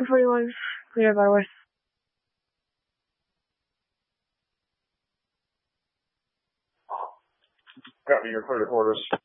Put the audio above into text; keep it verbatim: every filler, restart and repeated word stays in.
Delta forty-one, clear by west. Copy your clear to quarters.